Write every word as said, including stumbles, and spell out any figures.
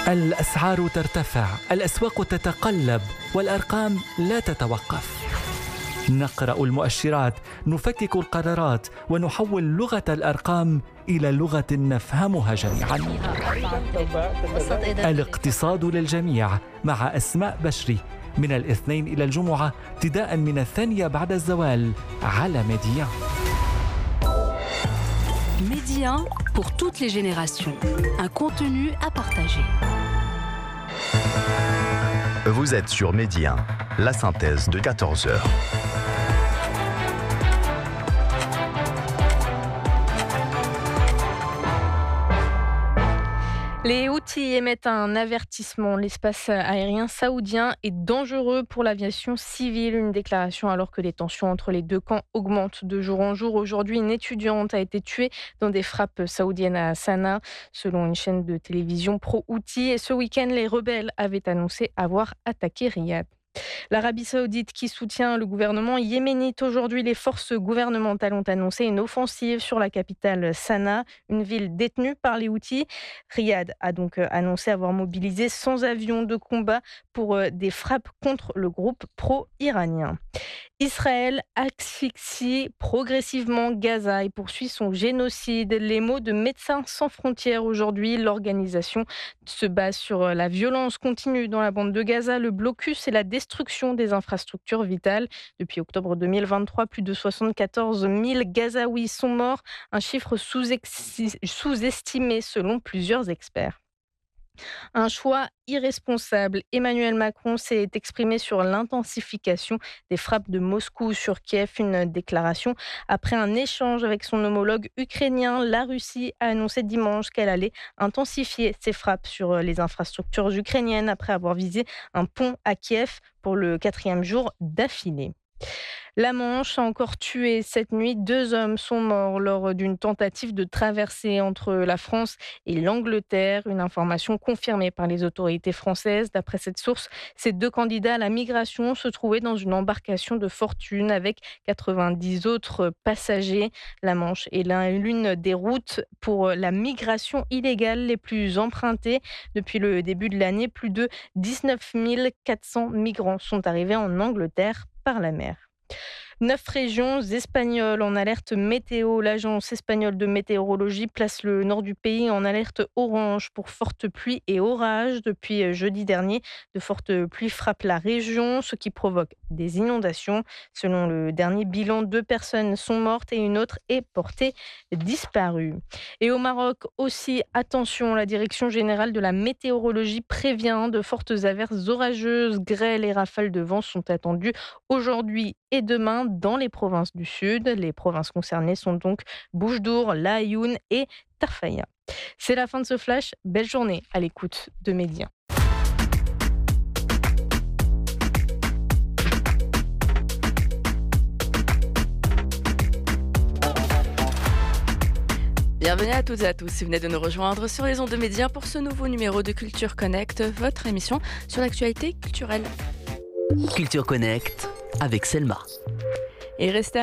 الأسعار ترتفع، الأسواق تتقلب، والأرقام لا تتوقف. نقرأ المؤشرات، نفكك القرارات، ونحول لغة الأرقام إلى لغة نفهمها جميعا. الاقتصاد للجميع مع أسماء بشري، من الاثنين إلى الجمعة ابتداء من الثانية بعد الزوال على ميديان. Média pour toutes les générations. Un contenu à partager. Vous êtes sur Média, la synthèse de quatorze heures. Les Houthis émettent un avertissement. L'espace aérien saoudien est dangereux pour l'aviation civile. Une déclaration alors que les tensions entre les deux camps augmentent de jour en jour. Aujourd'hui, une étudiante a été tuée dans des frappes saoudiennes à Sanaa, selon une chaîne de télévision pro-Houthi. Et ce week-end, les rebelles avaient annoncé avoir attaqué Riyad. L'Arabie saoudite qui soutient le gouvernement yéménite. Aujourd'hui, les forces gouvernementales ont annoncé une offensive sur la capitale Sanaa, une ville détenue par les Houthis. Riyad a donc annoncé avoir mobilisé cent avions de combat pour des frappes contre le groupe pro-iranien. Israël asphyxie progressivement Gaza et poursuit son génocide. Les mots de Médecins sans frontières aujourd'hui. L'organisation se base sur la violence continue dans la bande de Gaza, le blocus et la destruction des infrastructures vitales. Depuis octobre deux mille vingt-trois, plus de soixante-quatorze mille Gazaouis sont morts, un chiffre sous-estimé selon plusieurs experts. Un choix irresponsable. Emmanuel Macron s'est exprimé sur l'intensification des frappes de Moscou sur Kiev. Une déclaration après un échange avec son homologue ukrainien. La Russie a annoncé dimanche qu'elle allait intensifier ses frappes sur les infrastructures ukrainiennes après avoir visé un pont à Kiev pour le quatrième jour d'affilée. La Manche a encore tué cette nuit. Deux hommes sont morts lors d'une tentative de traversée entre la France et l'Angleterre. Une information confirmée par les autorités françaises. D'après cette source, ces deux candidats à la migration se trouvaient dans une embarcation de fortune avec quatre-vingt-dix autres passagers. La Manche est l'une des routes pour la migration illégale les plus empruntées. Depuis le début de l'année, plus de dix-neuf mille quatre cents migrants sont arrivés en Angleterre par la mer. Neuf régions espagnoles en alerte météo. L'agence espagnole de météorologie place le nord du pays en alerte orange pour fortes pluies et orages. Depuis jeudi dernier, de fortes pluies frappent la région, ce qui provoque des inondations. Selon le dernier bilan, deux personnes sont mortes et une autre est portée disparue. Et au Maroc aussi, attention, la direction générale de la météorologie prévient de fortes averses orageuses. Grêles et rafales de vent sont attendues aujourd'hui et demain dans les provinces du sud. Les provinces concernées sont donc Boujdour, Laayoune et Tarfaya. C'est la fin de ce flash. Belle journée à l'écoute de Média. Bienvenue à toutes et à tous. Si vous venez de nous rejoindre sur les ondes de Média pour ce nouveau numéro de Culture Connect, votre émission sur l'actualité culturelle. Culture Connect avec Selma. Et restez